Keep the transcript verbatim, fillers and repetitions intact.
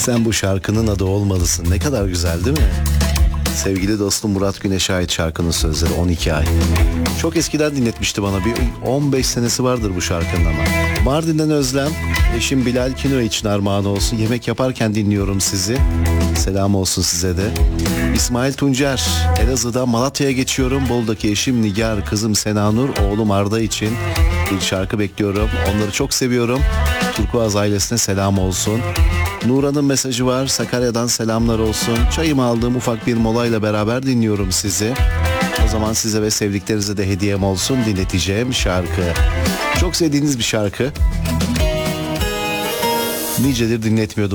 Sen bu şarkının adı olmalısın. Ne kadar güzel değil mi? Sevgili dostum Murat Güneş'e ait şarkının sözleri, on iki ay. Çok eskiden dinletmişti bana. Bir on beş senesi vardır bu şarkının ama. Mardin'den Özlem, eşim Bilal Kino için armağan olsun. Yemek yaparken dinliyorum sizi. Selam olsun size de. İsmail Tuncer, Elazığ'dan Malatya'ya geçiyorum. Bolu'daki eşim Nigar, kızım Senanur, oğlum Arda için bir şarkı bekliyorum. Onları çok seviyorum. Turkuaz ailesine selam olsun. Nura'nın mesajı var. Sakarya'dan selamlar olsun. Çayımı aldığım ufak bir molayla beraber dinliyorum sizi. O zaman size ve sevdiklerinize de hediyem olsun. Dinleteceğim şarkı. Çok sevdiğiniz bir şarkı. Nicedir dinletmiyordum.